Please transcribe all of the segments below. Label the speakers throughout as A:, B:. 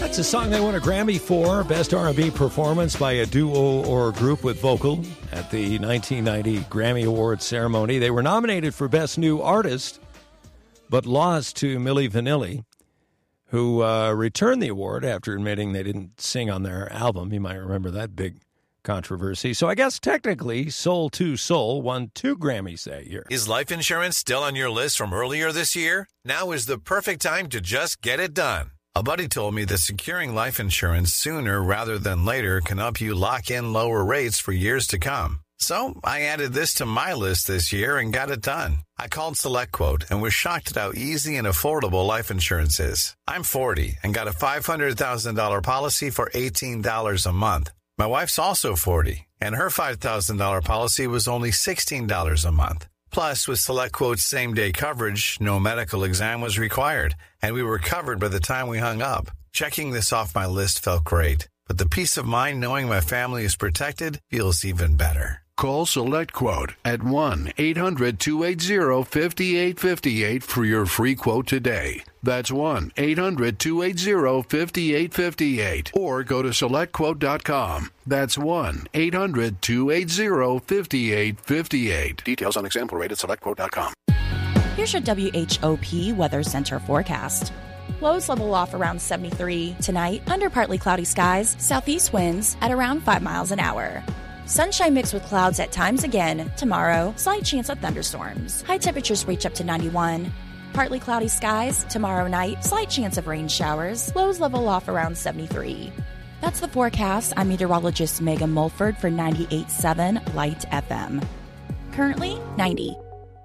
A: That's a song they won a Grammy for, Best R&B Performance by a Duo or Group with Vocal at the 1990 Grammy Awards ceremony. They were nominated for Best New Artist, but lost to Milli Vanilli, who returned the award after admitting they didn't sing on their album. You might remember that big controversy. So I guess technically Soul to Soul won 2 Grammys that year.
B: Is life insurance still on your list from earlier this year? Now is the perfect time to just get it done. A buddy told me that securing life insurance sooner rather than later can help you lock in lower rates for years to come. So I added this to my list this year and got it done. I called SelectQuote and was shocked at how easy and affordable life insurance is. I'm 40 and got a $500,000 policy for $18 a month. My wife's also 40, and her $5,000 policy was only $16 a month. Plus, with SelectQuote's same-day coverage, no medical exam was required, and we were covered by the time we hung up. Checking this off my list felt great, but the peace of mind knowing my family is protected feels even better.
C: Call SelectQuote at 1-800-280-5858 for your free quote today. That's 1-800-280-5858. Or go to SelectQuote.com. That's 1-800-280-5858. Details on example rate at SelectQuote.com.
D: Here's your WHOP Weather Center forecast. Lows level off around 73. Tonight, under partly cloudy skies, southeast winds at around 5 miles an hour. Sunshine mixed with clouds at times again. Tomorrow, slight chance of thunderstorms. High temperatures reach up to 91. Partly cloudy skies. Tomorrow night, slight chance of rain showers. Lows level off around 73. That's the forecast. I'm meteorologist Megan Mulford for 98.7 Light FM. Currently, 90.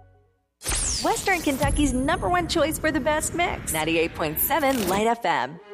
E: Western Kentucky's #1 choice for the best mix. 98.7 Light FM.